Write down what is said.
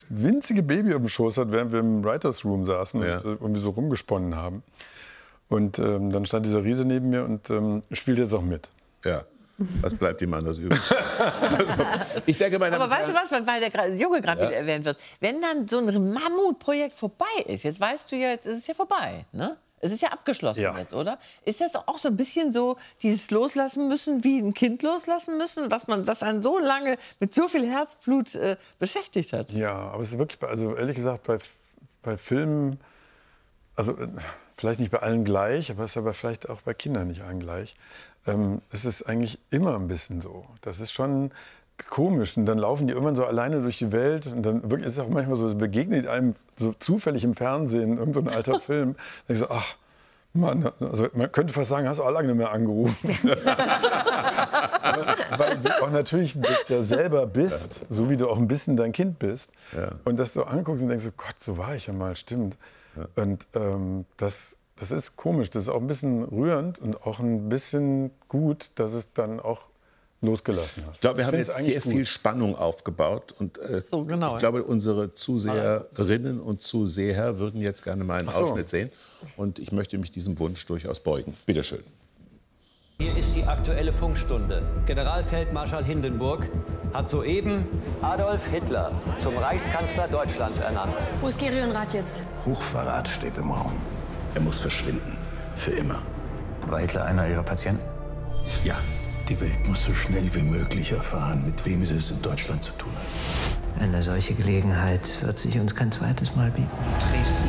winzige Baby auf dem Schoß hat, während wir im Writers Room saßen und irgendwie so rumgesponnen haben. Und dann stand dieser Riese neben mir und spielt jetzt auch mit. Ja. Was bleibt ihm anders übrig? Also, ich denke, aber weißt du was, weil der Junge gerade wieder erwähnt wird, wenn dann so ein Mammutprojekt vorbei ist, jetzt weißt du ja, jetzt ist es ja vorbei, ne? Es ist ja abgeschlossen jetzt, oder? Ist das auch so ein bisschen so dieses Loslassen müssen, wie ein Kind loslassen müssen, was einen so lange mit so viel Herzblut beschäftigt hat? Ja, aber es ist wirklich, also ehrlich gesagt, bei Filmen, also vielleicht nicht bei allen gleich, aber es ist aber vielleicht auch bei Kindern nicht allen gleich. Es ist eigentlich immer ein bisschen so. Das ist schon komisch. Und dann laufen die irgendwann so alleine durch die Welt. Und dann wirklich, ist es auch manchmal so, es begegnet einem so zufällig im Fernsehen, irgend so ein alter Film. Dann denke ich so, ach Mann, also man könnte fast sagen, hast du auch lange nicht mehr angerufen. Weil du auch natürlich das ja selber bist, so wie du auch ein bisschen dein Kind bist. Ja. Und das so anguckst und denkst so, Gott, so war ich ja mal, stimmt. Ja. Und das ist komisch, das ist auch ein bisschen rührend und auch ein bisschen gut, dass es dann auch losgelassen hast. Ich glaube, wir haben jetzt sehr viel Spannung aufgebaut und ich glaube, unsere Zuseherinnen und Zuseher würden jetzt gerne mal einen Ausschnitt sehen und ich möchte mich diesem Wunsch durchaus beugen. Bitte schön. Hier ist die Aktuelle Funkstunde. Generalfeldmarschall Hindenburg hat soeben Adolf Hitler zum Reichskanzler Deutschlands ernannt. Wo ist Gerionrat jetzt? Hochverrat steht im Raum. Er muss verschwinden. Für immer. War Hitler einer Ihrer Patienten? Ja. Die Welt muss so schnell wie möglich erfahren, mit wem sie es in Deutschland zu tun hat. Eine solche Gelegenheit wird sich uns kein zweites Mal bieten. Dresden